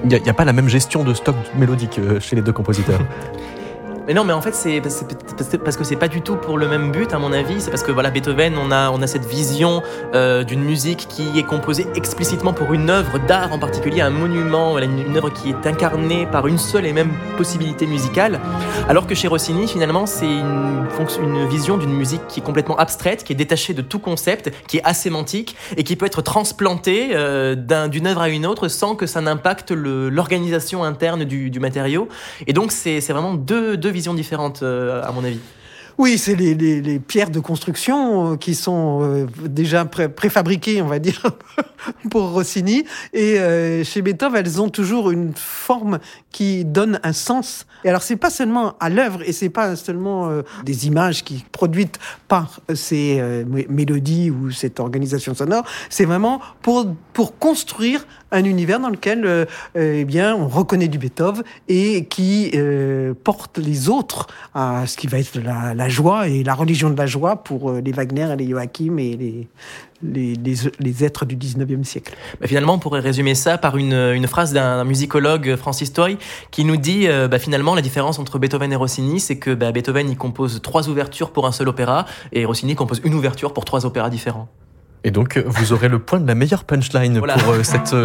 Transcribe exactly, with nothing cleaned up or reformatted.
Il n'y a, a pas la même gestion de stock mélodique chez les deux compositeurs. Mais non, mais en fait, c'est, c'est parce que c'est pas du tout pour le même but, à mon avis. C'est parce que voilà, Beethoven, on a, on a cette vision euh, d'une musique qui est composée explicitement pour une œuvre d'art en particulier, un monument, voilà, une, une œuvre qui est incarnée par une seule et même possibilité musicale. Alors que chez Rossini, finalement, c'est une, une vision d'une musique qui est complètement abstraite, qui est détachée de tout concept, qui est asémantique et qui peut être transplantée euh, d'un, d'une œuvre à une autre sans que ça n'impacte le, l'organisation interne du, du matériau. Et donc, c'est, c'est vraiment deux, deux visions différentes, euh, à mon avis. Oui, c'est les, les, les pierres de construction euh, qui sont euh, déjà pré- préfabriquées, on va dire, pour Rossini. Et euh, chez Beethoven, elles ont toujours une forme qui donne un sens. Et alors, c'est pas seulement à l'œuvre, et c'est pas seulement euh, des images qui produites par ces euh, m- mélodies ou cette organisation sonore. C'est vraiment pour pour construire un univers dans lequel, euh, euh, eh bien, on reconnaît du Beethoven et qui euh, porte les autres à ce qui va être la, la joie et la religion de la joie pour euh, les Wagner et les Joachim et les, les, les, les êtres du dix-neuvième siècle. Bah finalement, on pourrait résumer ça par une, une phrase d'un musicologue, Francis Toy, qui nous dit euh, bah, finalement la différence entre Beethoven et Rossini, c'est que bah, Beethoven il compose trois ouvertures pour un seul opéra et Rossini compose une ouverture pour trois opéras différents. Et donc, vous aurez le point de la meilleure punchline voilà. pour euh, cette